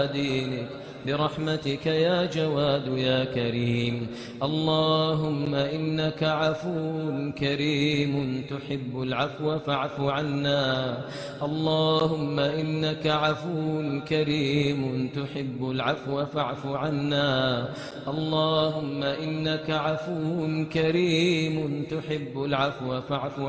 دينك برحمتك يا جواد يا كريم. اللهم إنك عفو كريم تحب العفو فاعف عنا. اللهم إنك عفو كريم تحب العفو فاعف عنا. اللهم إنك عفو كريم تحب العفو فاعف